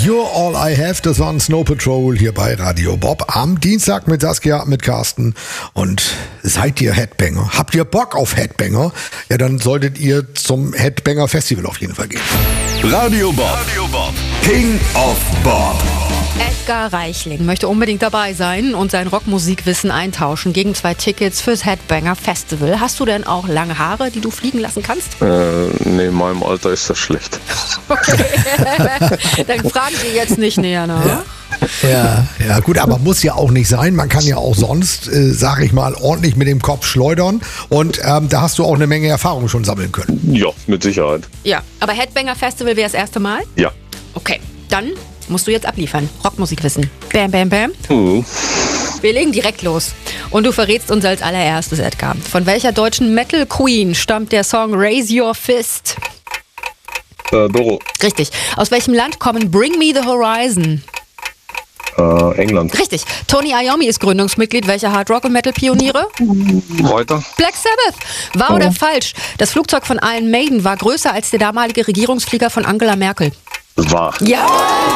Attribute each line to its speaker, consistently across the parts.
Speaker 1: You're All I Have, das war ein Snow Patrol hier bei Radio Bob am Dienstag mit Saskia, mit Carsten. Und seid ihr Headbanger? Habt ihr Bock auf Headbanger? Ja, dann solltet ihr zum Headbanger Festival auf jeden Fall gehen.
Speaker 2: Radio Bob, King of Bob.
Speaker 3: Edgar Reichling möchte unbedingt dabei sein und sein Rockmusikwissen eintauschen gegen 2 Tickets fürs Headbanger Festival. Hast du denn auch lange Haare, die du fliegen lassen kannst?
Speaker 4: Nee, in meinem Alter ist das schlecht.
Speaker 3: Okay, dann fragen Sie jetzt nicht näher, ne?
Speaker 1: Ja, gut, aber muss ja auch nicht sein. Man kann ja auch sonst, sag ich mal, ordentlich mit dem Kopf schleudern. Und da hast du auch eine Menge Erfahrung schon sammeln können.
Speaker 4: Ja, mit Sicherheit.
Speaker 3: Ja, aber Headbanger Festival wäre das erste Mal?
Speaker 4: Ja.
Speaker 3: Okay, dann musst du jetzt abliefern. Rockmusikwissen. Bam, bam, bam. Wir legen direkt los. Und du verrätst uns als allererstes, Edgar. Von welcher deutschen Metal Queen stammt der Song Raise Your Fist?
Speaker 4: Doro.
Speaker 3: Richtig. Aus welchem Land kommen Bring Me the Horizon?
Speaker 4: England.
Speaker 3: Richtig. Tony Iommi ist Gründungsmitglied welcher Hardrock- und Metal-Pioniere?
Speaker 4: Weiter.
Speaker 3: Black Sabbath. Wahr oder falsch? Das Flugzeug von Iron Maiden war größer als der damalige Regierungsflieger von Angela Merkel.
Speaker 4: Wahr.
Speaker 3: Ja!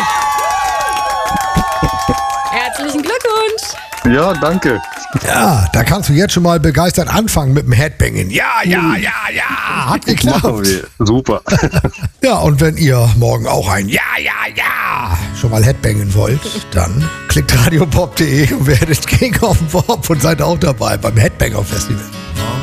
Speaker 3: Herzlichen Glückwunsch!
Speaker 4: Ja, danke.
Speaker 1: Ja, da kannst du jetzt schon mal begeistert anfangen mit dem Headbangen. Ja, hat geklappt.
Speaker 4: Machen wir. Super.
Speaker 1: Ja, und wenn ihr morgen auch ein Ja schon mal Headbangen wollt, dann klickt radiobob.de und werdet King of Bob und seid auch dabei beim Headbanger Festival.